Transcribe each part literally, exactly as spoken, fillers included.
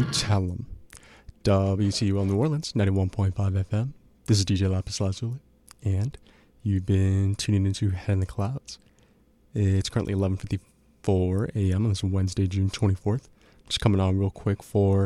You tell 'em. W T U L New Orleans, ninety-one point five F M. This is D J Lapis Lazuli, and you've been tuning into Head in the Clouds. It's currently eleven fifty-four a.m. on this Wednesday, June twenty-fourth. Just coming on real quick for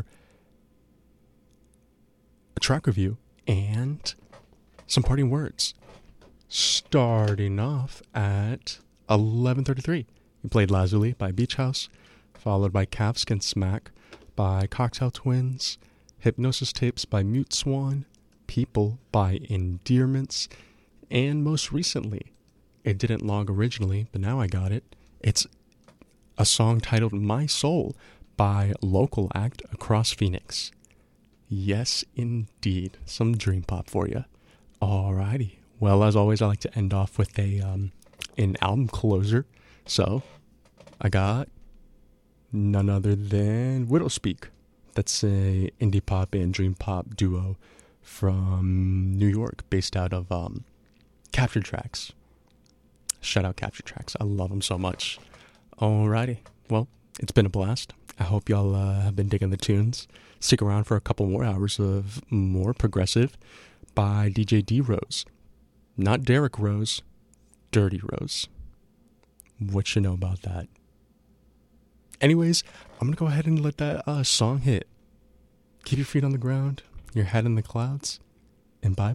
a track review and some parting words. Starting off at eleven thirty-three, we played Lazuli by Beach House, followed by Calfskin Smack by Cocktail Twins, Hypnosis Tapes by Mute Swan, People by Endearments, and most recently, it didn't log originally, but now I got it, it's a song titled My Soul by local act Across Phoenix. Yes, indeed, some dream pop for you. Alrighty, well, as always, I like to end off with a um, an album closer, so I got none other than Widow Speak. That's a indie pop and dream pop duo from New York, based out of um, Capture Tracks. Shout out Capture Tracks. I love them so much. Alrighty. Well, it's been a blast. I hope y'all uh, have been digging the tunes. Stick around for a couple more hours of more progressive by D J D Rose. Not Derrick Rose, Dirty Rose. What you know about that? Anyways, I'm going to go ahead and let that uh, song hit. Keep your feet on the ground, your head in the clouds, and bye-bye.